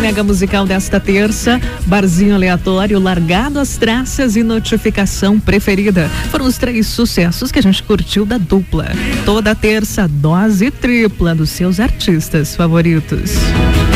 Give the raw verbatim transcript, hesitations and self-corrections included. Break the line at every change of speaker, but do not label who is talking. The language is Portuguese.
Mega Musical desta terça, Barzinho Aleatório, Largado as Traças e Notificação Preferida. Foram os três sucessos que a gente curtiu da dupla. Toda terça, dose tripla dos seus artistas favoritos.